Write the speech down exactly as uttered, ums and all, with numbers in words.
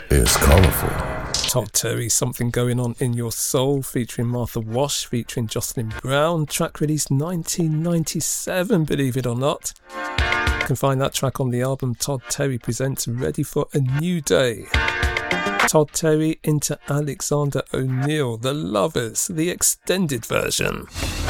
is colourful. Todd Terry, Something Going On in Your Soul, featuring Martha Wash, featuring Jocelyn Brown. Track released nineteen ninety-seven, believe it or not. You can find that track on the album Todd Terry Presents Ready for a New Day. Todd Terry into Alexander O'Neal, The Lovers, the extended version.